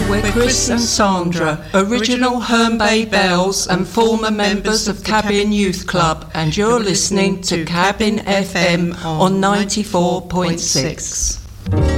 We're Chris and Sandra, original Herne Bay Bells and former members of Cabin Youth Club, and you're listening to Cabin FM on 94.6.